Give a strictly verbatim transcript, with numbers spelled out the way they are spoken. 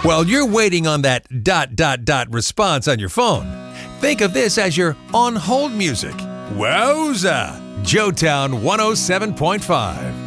While you're waiting on that dot dot dot response on your phone, think of this as your on-hold music. Wowza! Joetown one oh seven point five.